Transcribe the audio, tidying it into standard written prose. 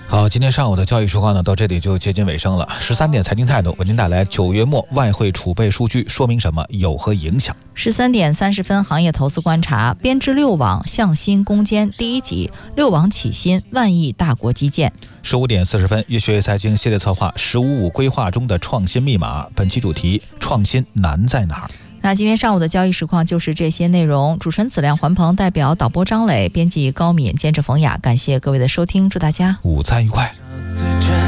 好，今天上午的交易时光呢，到这里就接近尾声了。13点财经态度为您带来9月末外汇储备数据说明什么，有何影响。 13点30分，行业投资观察，编织六网向新攻坚第一集，六网起薪万亿大国基建。 15点40分，越学越财经系列策划15.5规划中的创新密码，本期主题：创新难在哪儿？ 那今天上午的交易实况就是这些内容。主持人子亮、环鹏，代表导播张磊，编辑高敏，监制冯雅，感谢各位的收听，祝大家午餐愉快。